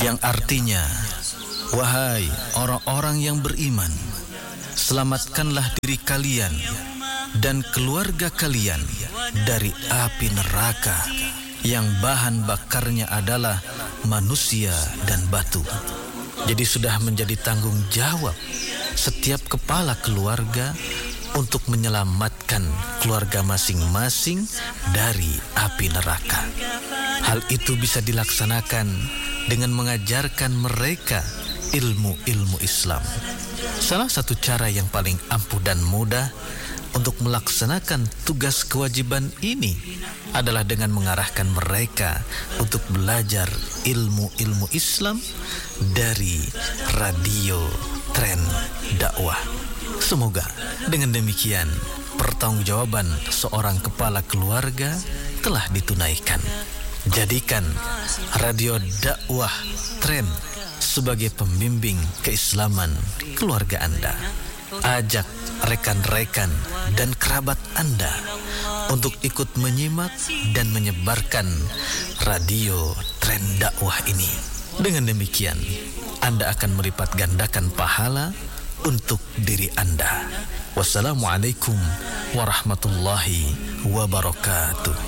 yang artinya, wahai orang-orang yang beriman, selamatkanlah diri kalian dan keluarga kalian dari api neraka yang bahan bakarnya adalah manusia dan batu. Jadi sudah menjadi tanggung jawab setiap kepala keluarga untuk menyelamatkan keluarga masing-masing dari api neraka. Hal itu bisa dilaksanakan dengan mengajarkan mereka ilmu-ilmu Islam. Salah satu cara yang paling ampuh dan mudah untuk melaksanakan tugas kewajiban ini adalah dengan mengarahkan mereka untuk belajar ilmu-ilmu Islam dari radio Tren Dakwah. Semoga dengan demikian pertanggungjawaban seorang kepala keluarga telah ditunaikan. Jadikan radio dakwah Tren sebagai pembimbing keislaman keluarga Anda. Ajak rekan-rekan dan kerabat Anda untuk ikut menyimak dan menyebarkan radio Tren Dakwah ini. Dengan demikian, Anda akan melipat gandakan pahala untuk diri Anda. Wassalamualaikum warahmatullahi wabarakatuh.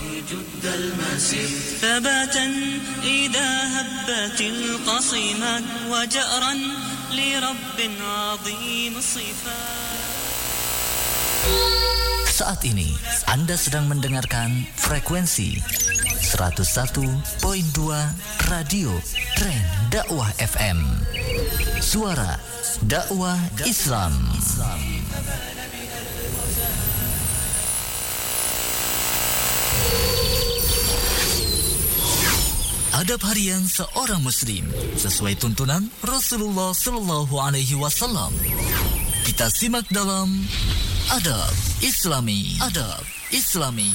ثباتا إذا هبت القصيمات وجأرا لرب عظيم الصفات. Saat ini Anda sedang mendengarkan frekuensi 101.2 Radio Tren Dakwah FM. Suara dakwah Islam. Adab harian seorang muslim sesuai tuntunan Rasulullah sallallahu alaihi wasallam. Kita simak dalam Adab Islami. Adab Islami.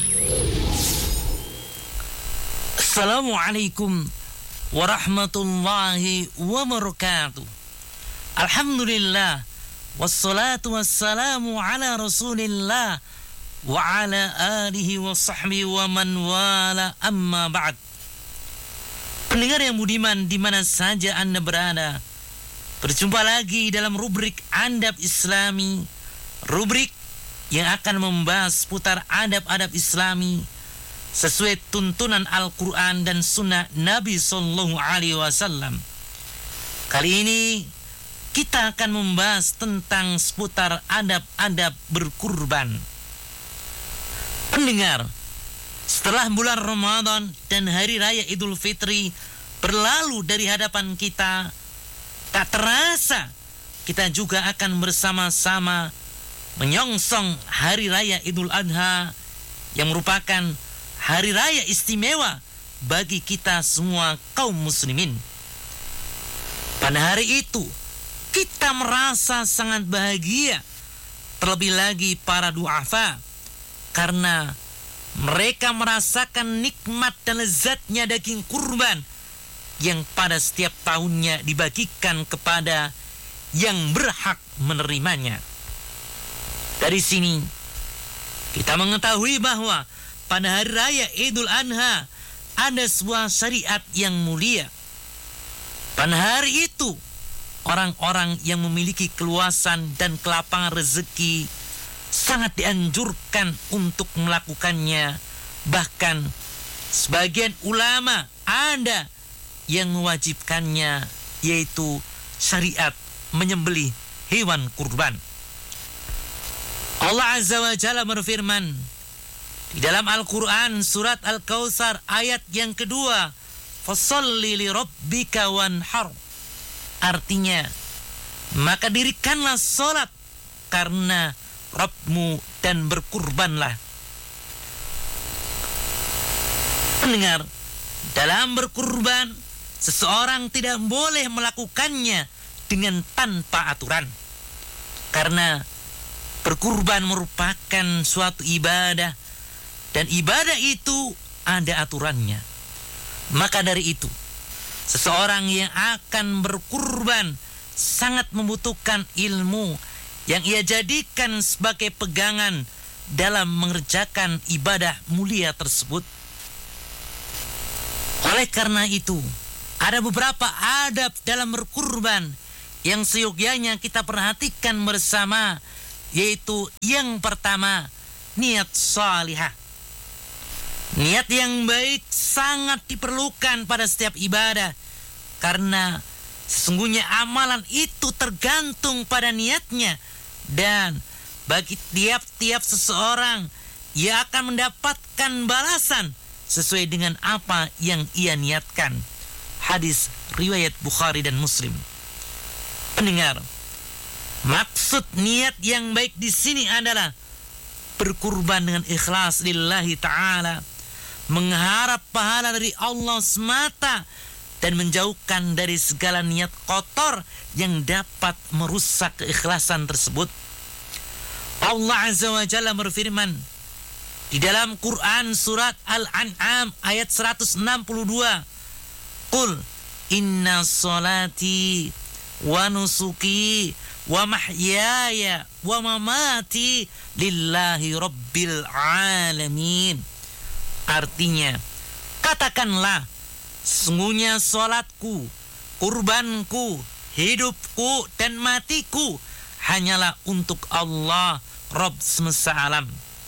Assalamualaikum warahmatullahi wabarakatuh. Alhamdulillah wassalatu wassalamu ala Rasulillah wa ala alihi wa sahbihi wa man wala, amma ba'd. Pendengar yang budiman di mana saja Anda berada, berjumpa lagi dalam rubrik Adab Islami, rubrik yang akan membahas putar adab-adab Islami sesuai tuntunan Al-Quran dan Sunnah Nabi Sallallahu Alaihi Wasallam. Kali ini kita akan membahas tentang seputar adab-adab berkurban. Pendengar, setelah bulan Ramadan dan Hari Raya Idul Fitri berlalu dari hadapan kita, tak terasa kita juga akan bersama-sama menyongsong Hari Raya Idul Adha yang merupakan hari raya istimewa bagi kita semua kaum muslimin. Pada hari itu kita merasa sangat bahagia, terlebih lagi para du'afa, karena mereka merasakan nikmat dan lezatnya daging kurban yang pada setiap tahunnya dibagikan kepada yang berhak menerimanya. Dari sini kita mengetahui bahwa pada hari raya Idul Adha ada sebuah syariat yang mulia. Pada hari itu orang-orang yang memiliki keluasan dan kelapangan rezeki sangat dianjurkan untuk melakukannya. Bahkan sebagian ulama ada yang mewajibkannya, yaitu syariat menyembelih hewan kurban. Allah Azza wa Jalla berfirman di dalam Al-Quran surat Al-Kautsar ayat yang kedua, Fasalli li rabbika wanhar. Artinya, maka dirikanlah salat karena Rabbmu dan berkurbanlah. Pendengar, dalam berkurban seseorang tidak boleh melakukannya dengan tanpa aturan, karena berkurban merupakan suatu ibadah dan ibadah itu ada aturannya. Maka dari itu, seseorang yang akan berkurban sangat membutuhkan ilmu yang ia jadikan sebagai pegangan dalam mengerjakan ibadah mulia tersebut. Oleh karena itu, ada beberapa adab dalam berkurban yang seyogyanya kita perhatikan bersama, yaitu yang pertama, niat salihah. Niat yang baik sangat diperlukan pada setiap ibadah, karena sesungguhnya amalan itu tergantung pada niatnya, dan bagi tiap-tiap seseorang ia akan mendapatkan balasan sesuai dengan apa yang ia niatkan. Hadis riwayat Bukhari dan Muslim. Pendengar, maksud niat yang baik di sini adalah berkurban dengan ikhlas lillahi ta'ala, mengharap pahala dari Allah semata, dan menjauhkan dari segala niat kotor yang dapat merusak keikhlasan tersebut. Allah Azza wa Jalla berfirman di dalam Quran surat Al-An'am ayat 162, Qul inna salati wa nusuki wa mahyaya wa mamati lillahi rabbil alamin. Artinya, katakanlah, sesungguhnya salatku, kurbanku, hidupku dan matiku hanyalah untuk Allah, Rabb semesta alam.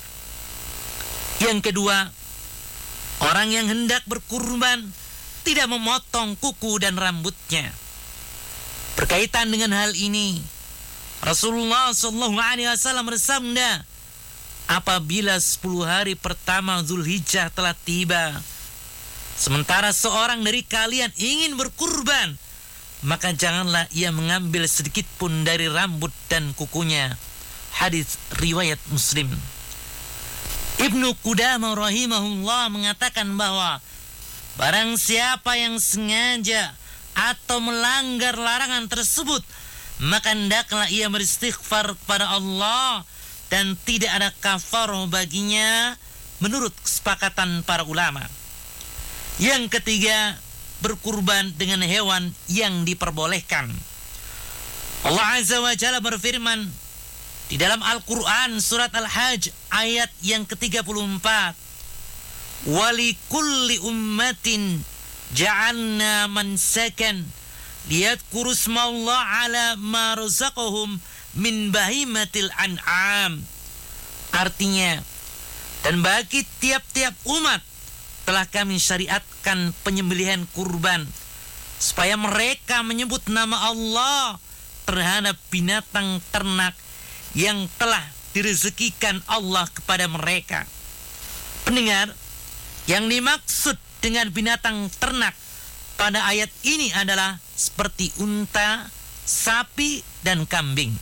Yang kedua, orang yang hendak berkurban tidak memotong kuku dan rambutnya. Berkaitan dengan hal ini, Rasulullah SAW bersabda, apabila 10 hari pertama Zulhijjah telah tiba, sementara seorang dari kalian ingin berkurban, maka janganlah ia mengambil sedikit pun dari rambut dan kukunya. Hadis riwayat Muslim. Ibnu Qudamah rahimahullah mengatakan bahwa barang siapa yang sengaja atau melanggar larangan tersebut, maka hendaklah ia beristighfar kepada Allah dan tidak ada kafarah baginya menurut kesepakatan para ulama. Yang ketiga, berkurban dengan hewan yang diperbolehkan. Allah Azza wa Jalla berfirman di dalam Al-Quran surat Al-Hajj ayat yang ke-34, walikulli ummatin ja'alna mansakan liyadhkuru ismallah ala ma razaqahum min bahimatil an'am. Artinya, dan bagi tiap-tiap umat telah kami syariatkan penyembelihan kurban supaya mereka menyebut nama Allah terhadap binatang ternak yang telah direzekikan Allah kepada mereka. Pendengar, yang dimaksud dengan binatang ternak pada ayat ini adalah seperti unta, sapi, dan kambing.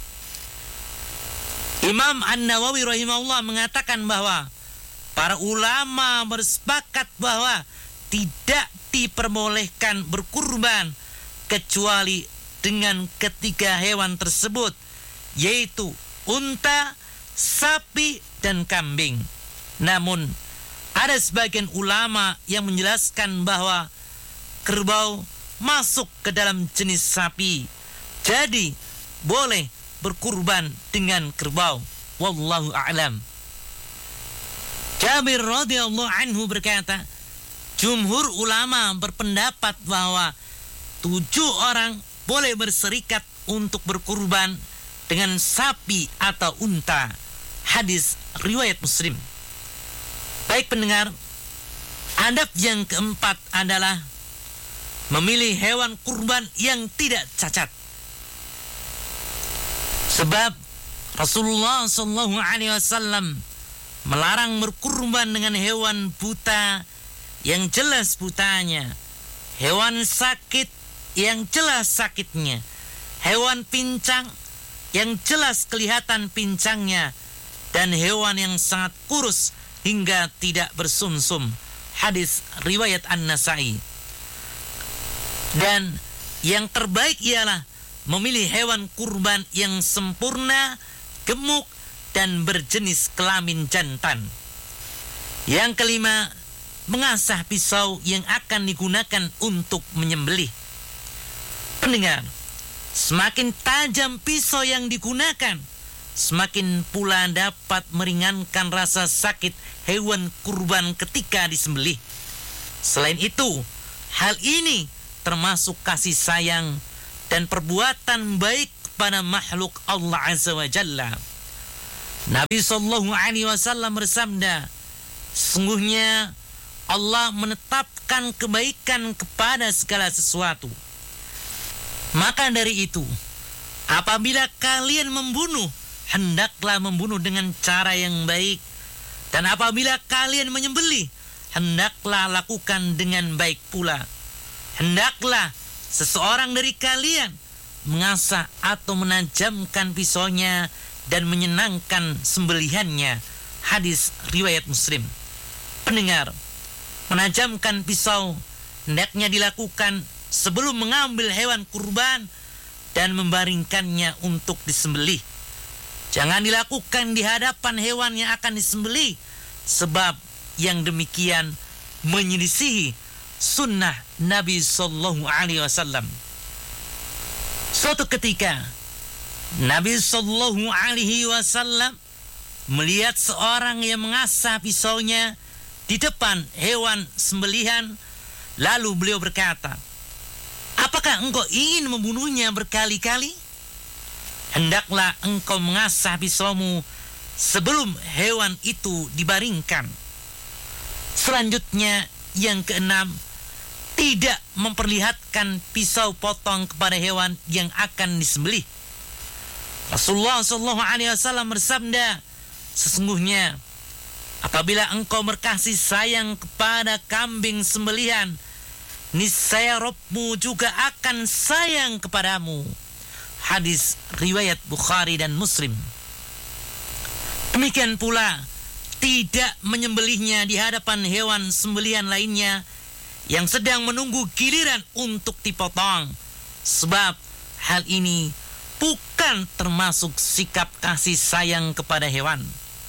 Imam An-Nawawi rahimahullah mengatakan bahwa para ulama bersepakat bahwa tidak diperbolehkan berkurban kecuali dengan ketiga hewan tersebut, yaitu unta, sapi, dan kambing. Namun, ada sebagian ulama yang menjelaskan bahwa kerbau masuk ke dalam jenis sapi, jadi boleh berkurban dengan kerbau. Wallahu a'lam. Jabir radhiyallahu anhu berkata, jumhur ulama berpendapat bahwa 7 orang boleh berserikat untuk berkurban dengan sapi atau unta. Hadis riwayat Muslim. Baik pendengar, adab yang keempat adalah memilih hewan kurban yang tidak cacat. Sebab Rasulullah SAW melarang berkurban dengan hewan buta yang jelas butanya, hewan sakit yang jelas sakitnya, hewan pincang yang jelas kelihatan pincangnya, dan hewan yang sangat kurus hingga tidak bersumsum. Hadis riwayat An-Nasa'i. Dan yang terbaik ialah memilih hewan kurban yang sempurna, gemuk, dan berjenis kelamin jantan. Yang kelima, mengasah pisau yang akan digunakan untuk menyembelih. Pendengar, semakin tajam pisau yang digunakan, semakin pula dapat meringankan rasa sakit hewan kurban ketika disembelih. Selain itu, hal ini termasuk kasih sayang dan perbuatan baik kepada makhluk Allah Azza wa Jalla. Nabi sallallahu alaihi wasallam bersabda, sungguhnya Allah menetapkan kebaikan kepada segala sesuatu. Maka dari itu, apabila kalian membunuh, hendaklah membunuh dengan cara yang baik. Dan apabila kalian menyembelih, hendaklah lakukan dengan baik pula. Hendaklah seseorang dari kalian mengasah atau menajamkan pisaunya dan menyenangkan sembelihannya. Hadis riwayat Muslim. Pendengar, menajamkan pisau hendaknya dilakukan sebelum mengambil hewan kurban dan membaringkannya untuk disembelih. Jangan dilakukan di hadapan hewan yang akan disembelih, sebab yang demikian menyelisihi sunnah Nabi sallallahu alaihi wasallam. Suatu ketika Nabi sallallahu alaihi wasallam melihat seorang yang mengasah pisaunya di depan hewan sembelihan, lalu beliau berkata, "Apakah engkau ingin membunuhnya berkali-kali? Hendaklah engkau mengasah pisaumu sebelum hewan itu dibaringkan." Selanjutnya yang keenam, tidak memperlihatkan pisau potong kepada hewan yang akan disembelih. Rasulullah SAW bersabda, sesungguhnya apabila engkau berkasih sayang kepada kambing sembelihan, niscaya Rabbmu juga akan sayang kepadamu. Hadis riwayat Bukhari dan Muslim. Demikian pula tidak menyembelihnya di hadapan hewan sembelihan lainnya yang sedang menunggu giliran untuk dipotong, sebab hal ini bukan termasuk sikap kasih sayang kepada hewan.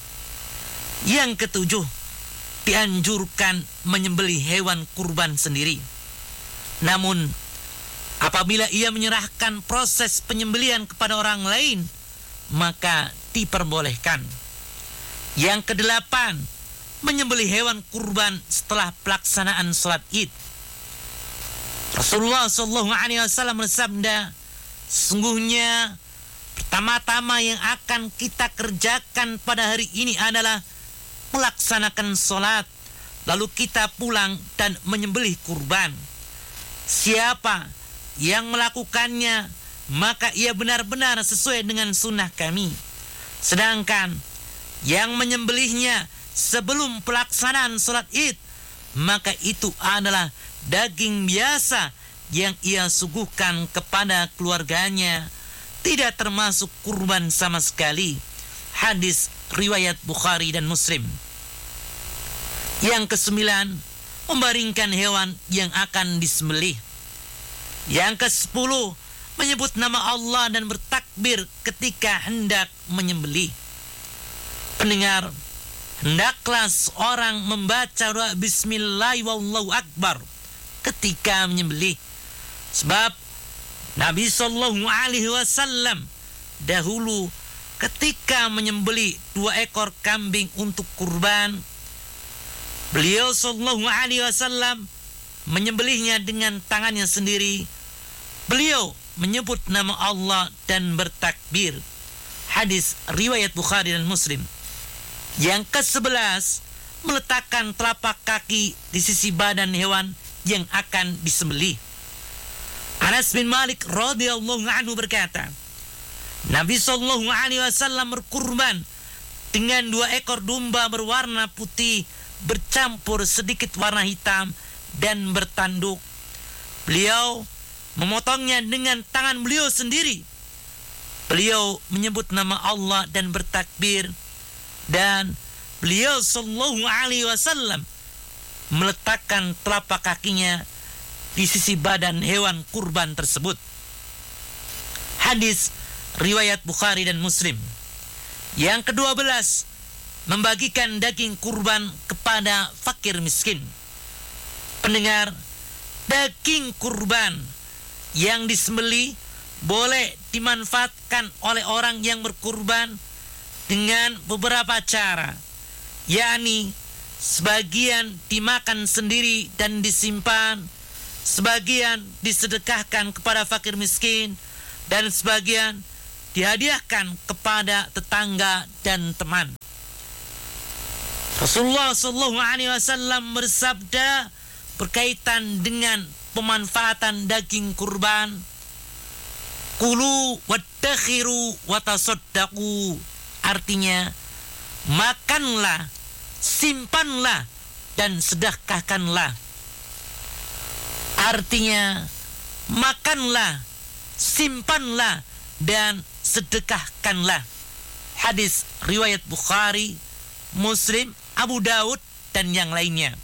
Yang ketujuh, dianjurkan menyembelih hewan kurban sendiri. Namun apabila ia menyerahkan proses penyembelihan kepada orang lain, maka diperbolehkan. Yang kedelapan, menyembelih hewan kurban setelah pelaksanaan salat Id. Rasulullah SAW bersabda, sungguhnya pertama-tama yang akan kita kerjakan pada hari ini adalah melaksanakan salat, lalu kita pulang dan menyembelih kurban. Siapa yang melakukannya, maka ia benar-benar sesuai dengan sunnah kami. Sedangkan yang menyembelihnya sebelum pelaksanaan salat Id, maka itu adalah daging biasa yang ia suguhkan kepada keluarganya, tidak termasuk kurban sama sekali. Hadis riwayat Bukhari dan Muslim. Yang kesembilan, membaringkan hewan yang akan disembelih. Yang ke-10, menyebut nama Allah dan bertakbir ketika hendak menyembelih. Pendengar, hendaklah seorang membaca doa Bismillah wallahu akbar ketika menyembelih, sebab Nabi sallallahu alaihi wasallam dahulu ketika menyembelih 2 ekor kambing untuk kurban, beliau sallallahu alaihi wasallam menyembelihnya dengan tangannya sendiri. Beliau menyebut nama Allah dan bertakbir. Hadis riwayat Bukhari dan Muslim. Yang ke-11, meletakkan telapak kaki di sisi badan hewan yang akan disembelih. Anas bin Malik radhiyallahu anhu berkata, Nabi sallallahu alaihi wasallam berkurban dengan 2 ekor domba berwarna putih bercampur sedikit warna hitam dan bertanduk. Beliau memotongnya dengan tangan beliau sendiri. Beliau menyebut nama Allah dan bertakbir, dan beliau sallallahu alaihi wasallam meletakkan telapak kakinya di sisi badan hewan kurban tersebut. Hadis riwayat Bukhari dan Muslim. Yang ke-12, membagikan daging kurban kepada fakir miskin. Pendengar, daging kurban yang disembelih boleh dimanfaatkan oleh orang yang berkurban dengan beberapa cara, yakni sebagian dimakan sendiri dan disimpan, sebagian disedekahkan kepada fakir miskin, dan sebagian dihadiahkan kepada tetangga dan teman. Rasulullah SAW bersabda berkaitan dengan pemanfaatan daging kurban, kulu waddakhiru watasaddaqu, artinya makanlah, simpanlah, dan sedekahkanlah. Artinya makanlah, simpanlah, dan sedekahkanlah. Hadis riwayat Bukhari, Muslim, Abu Daud, dan yang lainnya.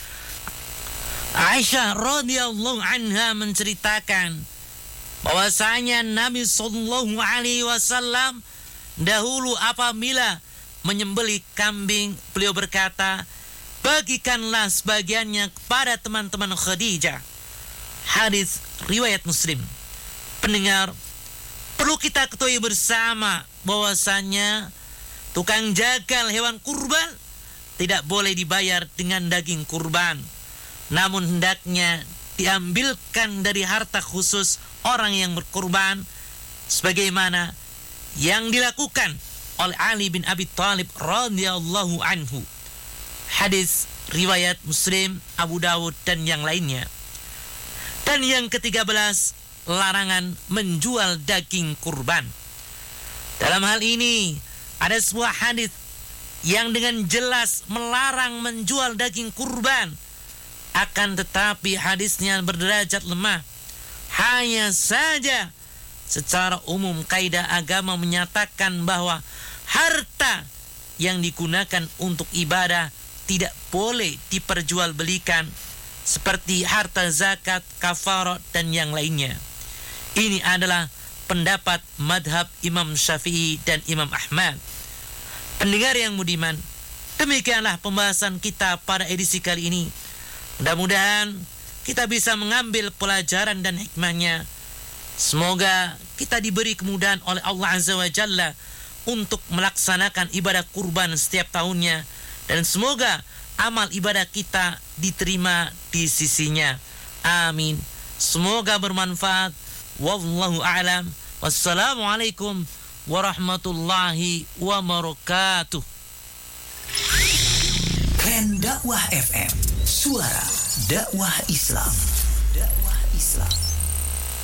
Aisyah radhiyallahu anha menceritakan bahwasanya Nabi sallallahu alaihi wasallam dahulu apabila menyembelih kambing, beliau berkata, bagikanlah sebagiannya kepada teman-teman Khadijah. Hadis riwayat Muslim. Pendengar, perlu kita ketahui bersama bahwasanya tukang jagal hewan kurban tidak boleh dibayar dengan daging kurban, namun hendaknya diambilkan dari harta khusus orang yang berkurban, sebagaimana yang dilakukan oleh Ali bin Abi Thalib radhiyallahu anhu. Hadis riwayat Muslim, Abu Dawud, dan yang lainnya. Dan yang ke-13, larangan menjual daging kurban. Dalam hal ini ada sebuah hadis yang dengan jelas melarang menjual daging kurban. Akan tetapi hadisnya berderajat lemah. Hanya saja secara umum kaidah agama menyatakan bahwa harta yang digunakan untuk ibadah tidak boleh diperjualbelikan, seperti harta zakat, kafarat, dan yang lainnya. Ini adalah pendapat madhab Imam Syafi'i dan Imam Ahmad. Pendengar yang budiman, demikianlah pembahasan kita pada edisi kali ini. Mudah-mudahan kita bisa mengambil pelajaran dan hikmahnya. Semoga kita diberi kemudahan oleh Allah Azza wa Jalla untuk melaksanakan ibadah kurban setiap tahunnya, dan semoga amal ibadah kita diterima di sisinya. Amin. Semoga bermanfaat. Wallahu a'lam. Wassalamualaikum warahmatullahi wabarakatuh. Keren Dakwah FM, suara dakwah Islam. Dakwah Islam.